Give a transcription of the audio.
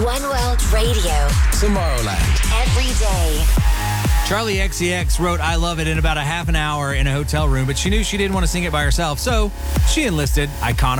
One World Radio. Tomorrowland. Every day. Charlie XCX wrote I Love It in about a half an hour in a hotel room, but she knew she didn't want to sing it by herself, so she enlisted iconic